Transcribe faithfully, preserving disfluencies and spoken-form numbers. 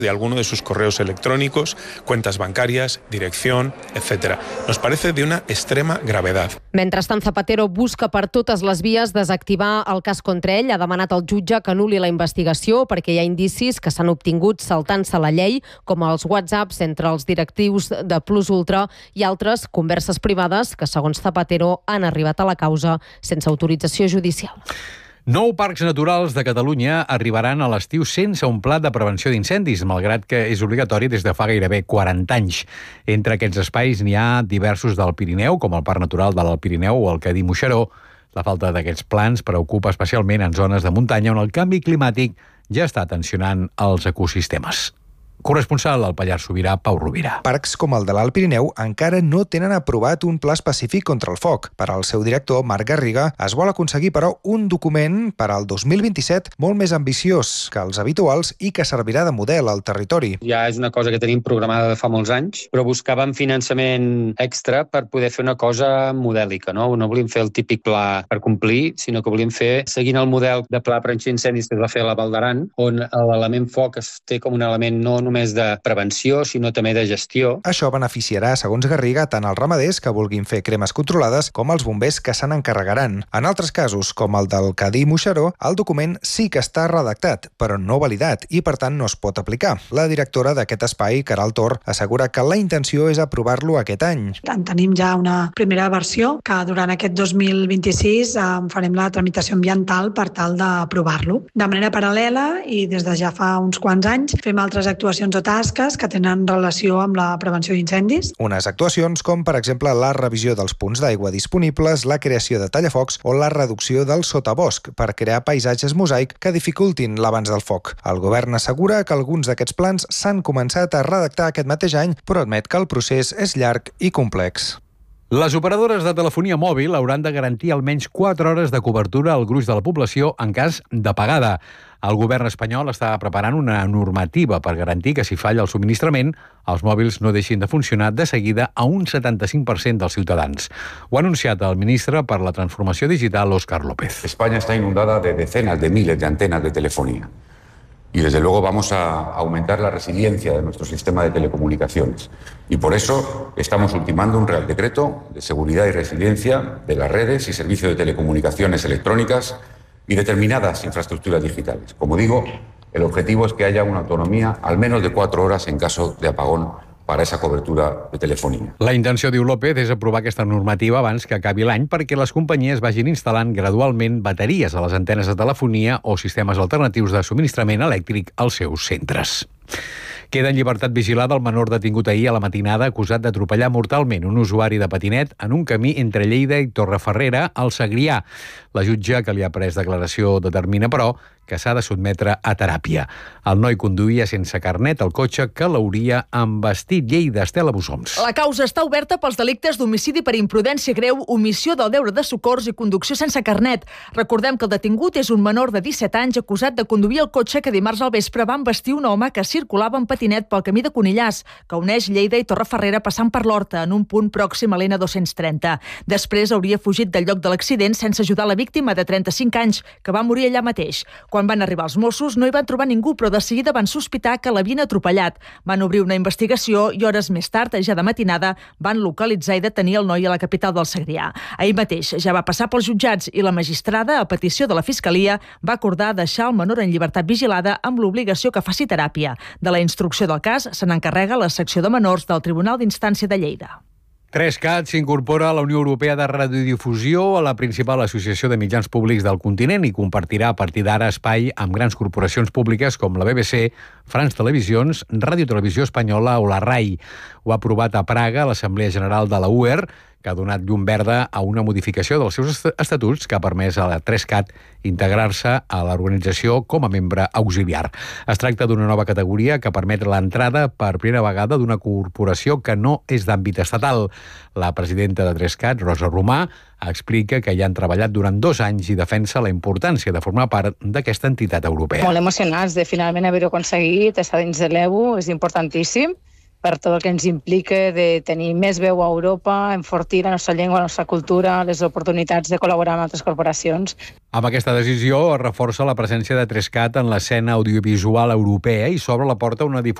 de alguno de sus correos electrónicos, cuentas bancarias, dirección, etcétera. Nos parece de una extrema gravedad. Mentrestant, Zapatero busca per totes les vies desactivar el cas contra ell. Ha demanat al jutge que anul·li la investigació perquè hi ha indicis que s'han obtingut saltant-se la llei, com els whatsapps entre els directius de Plus Ultra i altres converses privades que, segons Zapatero, han arribat a la causa sense autorització judicial. Nou parcs naturals de Catalunya arribaran a l'estiu sense un pla de prevenció d'incendis, malgrat que és obligatori des de fa gairebé quaranta anys. Entre aquests espais n'hi ha diversos del Pirineu, com el Parc Natural de l'Alt Pirineu o el Cadí-Moixeró. La falta d'aquests plans preocupa especialment en zones de muntanya on el canvi climàtic ja està tensionant els ecosistemes. Corresponsal al Pallars Sobirà, Pau Rovira. Parcs com el de l'Alt Pirineu encara no tenen aprovat un pla específic contra el foc. Per al seu director, Marc Garriga, es vol aconseguir, però, un document per al dos mil vint-i-set molt més ambiciós que els habituals i que servirà de model al territori. Ja és una cosa que tenim programada de fa molts anys, però buscàvem finançament extra per poder fer una cosa modèlica, no? No volíem fer el típic pla per complir, sinó que volíem fer, seguint el model de pla prevenció d'incendis que es va fer a la Val d'Aran, on l'element foc es té com un element no només de prevenció, sinó també de gestió. Això beneficiarà, segons Garriga, tant els ramaders que vulguin fer cremes controlades com els bombers que se n'encarregaran. En altres casos, com el del Cadí-Moixeró, el document sí que està redactat, però no validat i, per tant, no es pot aplicar. La directora d'aquest espai, Caral Tor, assegura que la intenció és aprovar-lo aquest any. En tenim ja una primera versió que durant aquest dos mil vint-i-sis eh, farem la tramitació ambiental per tal d'aprovar-lo. De manera paral·lela i des de ja fa uns quants anys fem altres actuacions o tasques que tenen relació amb la prevenció d'incendis. Unes actuacions com, per exemple, la revisió dels punts d'aigua disponibles, la creació de tallafocs o la reducció del sotabosc per crear paisatges mosaic que dificultin l'abans del foc. El govern assegura que alguns d'aquests plans s'han començat a redactar aquest mateix any, però admet que el procés és llarg i complex. Les operadores de telefonia mòbil hauran de garantir almenys quatre hores de cobertura al gruix de la població en cas d'apagada. El govern espanyol està preparant una normativa per garantir que si falla el subministrament, els mòbils no deixin de funcionar de seguida a un setanta-cinc per cent dels ciutadans. Ho ha anunciat el ministre per la Transformació Digital, Óscar López. España está inundada de decenas de miles de antenas de telefonía. Y desde luego vamos a aumentar la resiliencia de nuestro sistema de telecomunicaciones. Y por eso estamos ultimando un Real Decreto de seguridad y resiliencia de las redes y servicios de telecomunicaciones electrónicas y determinadas infraestructuras digitales. Como digo, el objetivo es que haya una autonomía al menos de cuatro horas en caso de apagón para esa cobertura de telefonia. La intenció, diu López, és aprovar aquesta normativa abans que acabi l'any perquè les companyies vagin instal·lant gradualment bateries a les antenes de telefonia o sistemes alternatius de subministrament elèctric als seus centres. Queda en llibertat vigilada el menor detingut ahir a la matinada acusat d'atropellar mortalment un usuari de patinet en un camí entre Lleida i Torrefarrera, al Segrià. La jutge que li ha pres declaració determina, però, que s'ha de sotmetre a teràpia. El noi conduïa sense carnet el cotxe que l'hauria embestit. Lleida, Estela Bussoms. La causa està oberta pels delictes d'homicidi per imprudència greu, omissió del deure de socors i conducció sense carnet. Recordem que el detingut és un menor de disset anys acusat de conduir el cotxe que dimarts al vespre va embestir un home que circulava en patinet pel camí de Conillàs, que uneix Lleida i Torrefarrera passant per l'Horta, en un punt pròxim a l'N dos-cents trenta. Després hauria fugit del lloc de l'accident sense ajudar la víctima de trenta-cinc anys, que va morir allà mateix. Quan van arribar els Mossos no hi van trobar ningú, però de seguida van sospitar que l'havien atropellat. Van obrir una investigació i hores més tard, ja de matinada, van localitzar i detenir el noi a la capital del Segrià. Ahir mateix ja va passar pels jutjats i la magistrada, a petició de la Fiscalia, va acordar deixar el menor en llibertat vigilada amb l'obligació que faci teràpia. De la instrucció del cas se n'encarrega la secció de menors del Tribunal d'Instància de Lleida. Trescat s'incorpora a la Unió Europea de Radiodifusió, a la principal associació de mitjans públics del continent, i compartirà a partir d'ara espai amb grans corporacions públiques com la B B C, France Televisions, Ràdio Televisió Espanyola o la RAI. Ho ha aprovat a Praga l'Assemblea General de la U E R, que ha donat llum verda a una modificació dels seus estatuts que ha permès a la Trescat integrar-se a l'organització com a membre auxiliar. Es tracta d'una nova categoria que permet l'entrada per primera vegada d'una corporació que no és d'àmbit estatal. La presidenta de Trescat, Rosa Romà, explica que hi han treballat durant dos anys i defensa la importància de formar part d'aquesta entitat europea. Molt emocionats de finalment haver-ho aconseguit, estar dins de l'E U, és importantíssim. per tot el que ens implica de tenir més veu a Europa, enfortir la nostra llengua, la nostra cultura, les oportunitats de col·laborar amb altres corporacions. Amb aquesta decisió es reforça la presència de tres cat en l'escena audiovisual europea i s'obre la porta a una difusió